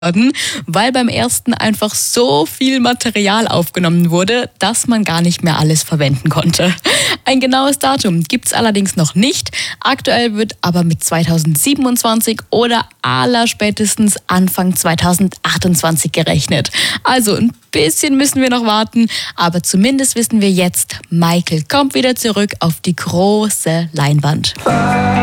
weil beim ersten einfach so viel Material aufgenommen wurde, dass man gar nicht mehr alles verwenden konnte. Ein genaues Datum gibt's allerdings noch nicht. Aktuell wird aber mit 2027 oder allerspätestens Anfang 2028 gerechnet. Also ein bisschen müssen wir noch warten, aber zumindest wissen wir jetzt, Michael kommt wieder zurück auf die große Leinwand.